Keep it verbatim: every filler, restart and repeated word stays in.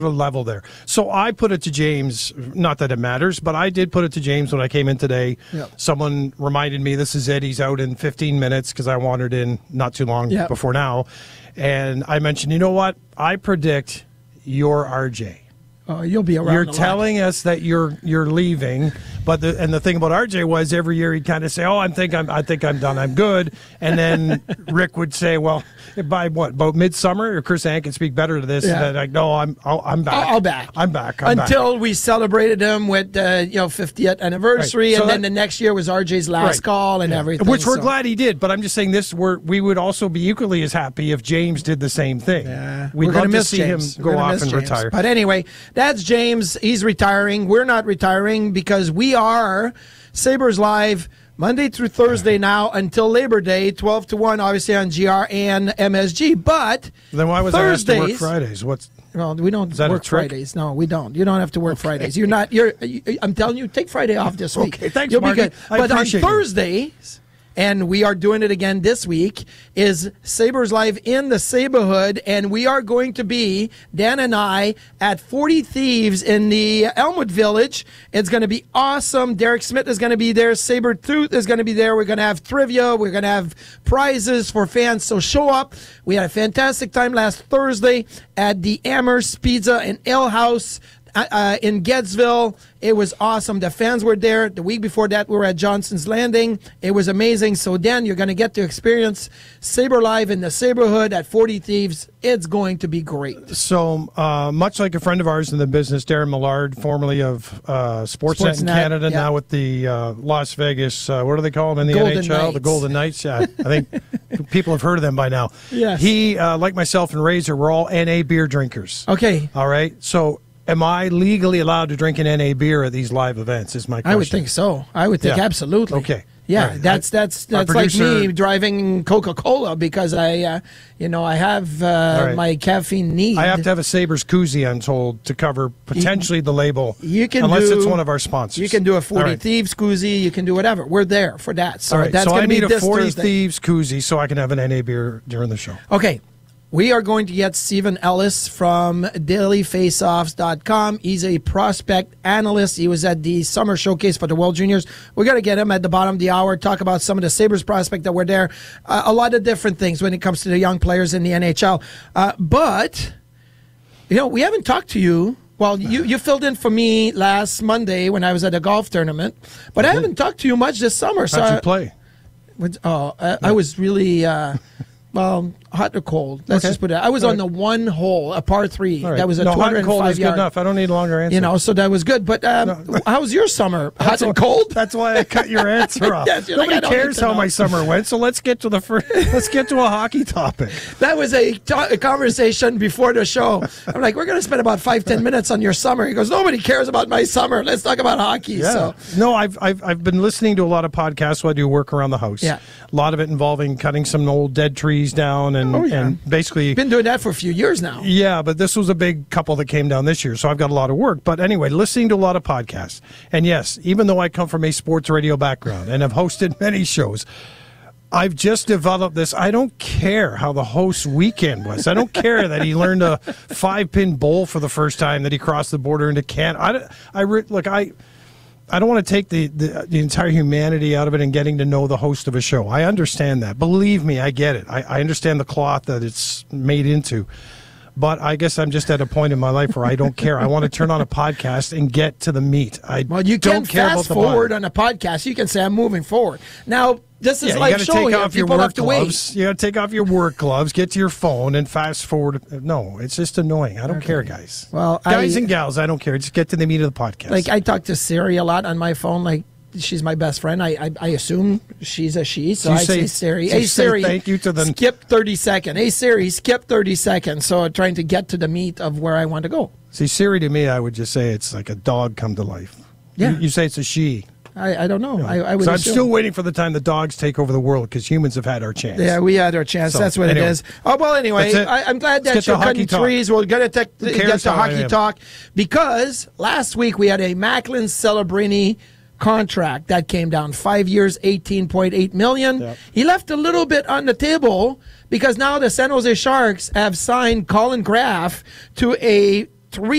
level there. So I put it to James, not that it matters, but I did put it to James when I came in today. Yep. Someone reminded me this is it. He's out in fifteen minutes because I wandered in not too long yep. before now. And I mentioned, you know what? I predict you're R J. Oh, you'll be around. You're a telling lot. us that you're you're leaving, but the and the thing about R J was every year he'd kind of say, "Oh, I think I'm I think I'm done. I'm good," and then Rick would say, "Well, by what about midsummer?" Or Chris Ann can speak better to this. Yeah. And like, no, I'm I'll, I'm back. I'll back. I'm back. I'm Until back. we celebrated him with uh, you know fiftieth anniversary, Right. So and that, then the next year was R J's last right. call and yeah. everything. Which we're so. glad he did. But I'm just saying this: we're we would also be equally as happy if James did the same thing. Yeah, we'd we're love gonna to miss see James. him We're go gonna off miss and James. retire. But anyway, that's James. He's retiring. We're not retiring because we are Sabres Live Monday through Thursday now until Labor Day, twelve to one, obviously on G R and M S G. But then why was I asked to work Thursdays- Fridays? What's Well, we don't that a work trick? Fridays. No, we don't. You don't have to work Fridays. You're not. You're. You, I'm telling you, take Friday off this week. Okay, thanks, You'll Marty. be good. I But on appreciate you. Thursdays, and we are doing it again this week, is Sabres Live in the Saberhood, and we are going to be, Dan and I, at forty Thieves in the Elmwood Village. It's going to be awesome. Derek Smith is going to be there. Saber Tooth is going to be there. We're going to have trivia. We're going to have prizes for fans. So show up. We had a fantastic time last Thursday at the Amherst Pizza and Ale House uh, uh, in Gedsville. It was awesome. The fans were there. The week before that, we were at Johnson's Landing. It was amazing. So, Dan, you're going to get to experience Sabre Live in the Saberhood at forty Thieves. It's going to be great. So, uh, much like a friend of ours in the business, Darren Millard, formerly of uh, Sportsnet, Sportsnet, in Canada, yeah. now with the uh, Las Vegas, uh, what do they call them in the Golden N H L? Knights. The Golden Knights. Yeah, I think people have heard of them by now. Yes. He, uh, like myself and Razor, we're all N A beer drinkers. Okay. All right. So, am I legally allowed to drink an N A beer at these live events? Is my question. I would think so. I would think Yeah. absolutely. Okay. Yeah, All right. that's I- that's our that's like producer- me driving Coca-Cola because I, uh, you know, I have uh, right. my caffeine need. I have to have a Sabres koozie, I'm told, to cover potentially the label. You can unless do, it's one of our sponsors. You can do a forty All right. Thieves koozie. You can do whatever. We're there for that. So All right, that's so going I to be need a this forty Thursday. Thieves koozie so I can have an N A beer during the show. Okay. We are going to get Stephen Ellis from daily face offs dot com. He's a prospect analyst. He was at the summer showcase for the World Juniors. We're going to get him at the bottom of the hour, talk about some of the Sabres prospect that were there. Uh, a lot of different things when it comes to the young players in the N H L. Uh, but, you know, we haven't talked to you. Well, you, you filled in for me last Monday when I was at a golf tournament, but I haven't talked to you much this summer. So How'd I- you play? Which- Oh, I, I was really, uh, well, hot or cold. Let's Okay. just put it. I was All on right. the one hole, a par three. All right. That was a no, hot and cold is two hundred five good yard. enough. I don't need a longer answer. You know, so that was good. But um, how was your summer? Hot That's and why- cold? That's why I cut your answer off. Yes, you're like, Nobody I don't need cares to how know. my summer went. So let's get to the first. Let's get to a hockey topic. That was a, ta- a conversation before the show. I'm like, we're going to spend about five, ten minutes on your summer. He goes, nobody cares about my summer. Let's talk about hockey. Yeah. So No, I've, I've I've been listening to a lot of podcasts while I do work around the house. Yeah. A lot of it involving cutting some old dead trees down and Oh, yeah. and basically. been doing that for a few years now. Yeah, but this was a big couple that came down this year, so I've got a lot of work. But anyway, listening to a lot of podcasts. And yes, even though I come from a sports radio background and have hosted many shows, I've just developed this. I don't care how the host's weekend was. I don't care that he learned a five-pin bowl for the first time, that he crossed the border into Canada. I, I re- look, I... I don't want to take the, the the entire humanity out of it and getting to know the host of a show. I understand that. Believe me, I get it. I, I understand the cloth that it's made into. But I guess I'm just at a point in my life where I don't care. I want to turn on a podcast and get to the meat. I Well, you don't can care fast about the forward body. on a podcast. You can say, I'm moving forward. Now, this is Yeah, you like got to show take here. off your People have work to wait. gloves. You got to take off your work gloves, get to your phone, and fast forward. No, it's just annoying. I don't care, guys. Well, guys I- and gals, I don't care. Just get to the meat of the podcast. Like, I talk to Siri a lot on my phone. Like, she's my best friend. I I, I assume she's a she. So Do you I say- say, Siri. do you Hey, say Siri. thank you to the- Skip thirty seconds. Hey, Siri, skip thirty seconds. So I'm trying to get to the meat of where I want to go. See, Siri to me, I would just say it's like a dog come to life. Yeah. You, you say it's a she. I, I don't know. I, I would So I'm assume. still waiting for the time the dogs take over the world because humans have had our chance. Yeah, we had our chance. So, That's what anyway. it is. Oh, well, anyway, That's it. I, I'm glad Let's that get to you're hockey cutting talk. trees. We're going to get cares to how I hockey am? talk because last week we had a Macklin Celebrini contract that came down five years, eighteen point eight million. Yep. He left a little bit on the table because now the San Jose Sharks have signed Colin Graff to a three